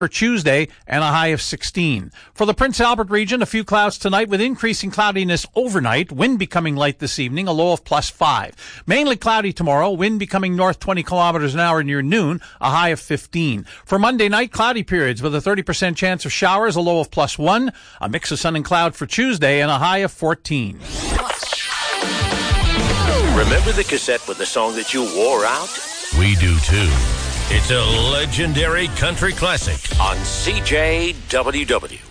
for Tuesday and a high of 16. For the Prince Albert region, a few clouds tonight with increasing cloudiness overnight. Wind becoming light this evening, a low of +5. Mainly cloudy tomorrow, wind becoming north 20 kilometers an hour near noon, a high of 15. For Monday night, cloudy periods with a 30% chance of showers, a low of +1. A mix of sun and cloud for Tuesday and a high of 14. Remember the cassette with the song that you wore out? We do too. It's a legendary country classic on CJWW.